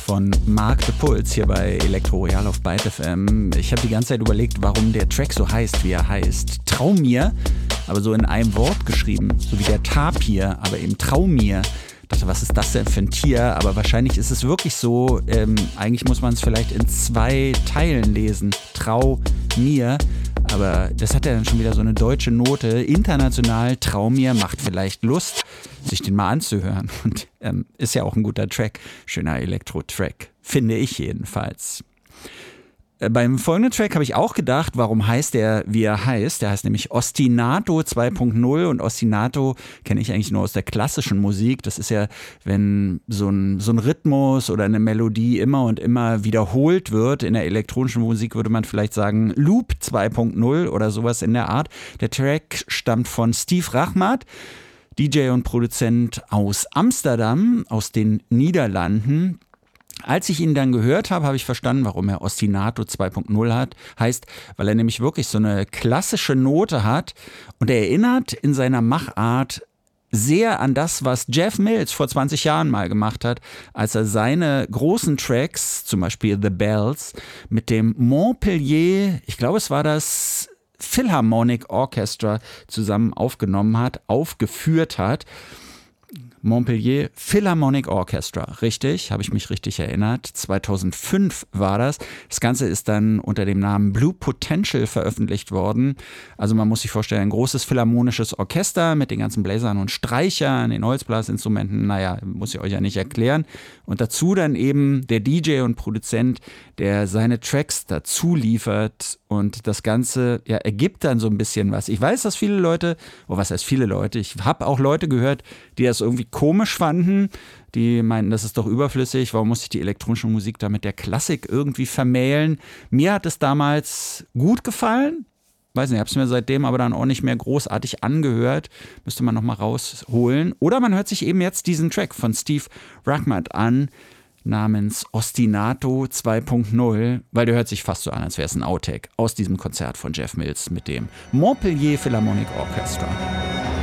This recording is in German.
von Mark the Puls hier bei Elektro Royal auf Byte FM. Ich habe die ganze Zeit überlegt, warum der Track so heißt, wie er heißt. Trau mir, aber so in einem Wort geschrieben, so wie der Tapir, aber eben Trau mir. Ich dachte, was ist das denn für ein Tier? Aber wahrscheinlich ist es wirklich so, eigentlich muss man es vielleicht in 2 Teilen lesen. Trau mir. Aber das hat ja dann schon wieder so eine deutsche Note. International, Trau mir, macht vielleicht Lust, sich den mal anzuhören. Und ist ja auch ein guter Track. Schöner Elektro-Track. Finde ich jedenfalls. Beim folgenden Track habe ich auch gedacht, warum heißt der, wie er heißt. Der heißt nämlich Ostinato 2.0 und Ostinato kenne ich eigentlich nur aus der klassischen Musik. Das ist ja, wenn so ein Rhythmus oder eine Melodie immer und immer wiederholt wird. In der elektronischen Musik würde man vielleicht sagen Loop 2.0 oder sowas in der Art. Der Track stammt von Steve Rachmat, DJ und Produzent aus Amsterdam, aus den Niederlanden. Als ich ihn dann gehört habe, habe ich verstanden, warum er Ostinato 2.0 heißt, weil er nämlich wirklich so eine klassische Note hat und er erinnert in seiner Machart sehr an das, was Jeff Mills vor 20 Jahren mal gemacht hat, als er seine großen Tracks, zum Beispiel The Bells, mit dem Montpellier, ich glaube es war das Philharmonic Orchestra, zusammen aufgeführt hat. Montpellier Philharmonic Orchestra, richtig, habe ich mich richtig erinnert. 2005 war das. Das Ganze ist dann unter dem Namen Blue Potential veröffentlicht worden. Also man muss sich vorstellen, ein großes philharmonisches Orchester mit den ganzen Bläsern und Streichern, den Holzblasinstrumenten, naja, muss ich euch ja nicht erklären. Und dazu dann eben der DJ und Produzent, der seine Tracks dazu liefert und das Ganze ja, ergibt dann so ein bisschen was. Ich weiß, dass viele Leute, was heißt viele Leute, ich habe auch Leute gehört, die das irgendwie komisch fanden, die meinten, das ist doch überflüssig, warum muss ich die elektronische Musik da mit der Klassik irgendwie vermählen? Mir hat es damals gut gefallen, weiß nicht, ich habe es mir seitdem aber dann auch nicht mehr großartig angehört, müsste man nochmal rausholen. Oder man hört sich eben jetzt diesen Track von Steve Rachmat an, namens Ostinato 2.0, weil der hört sich fast so an, als wäre es ein Outtake aus diesem Konzert von Jeff Mills mit dem Montpellier Philharmonic Orchestra.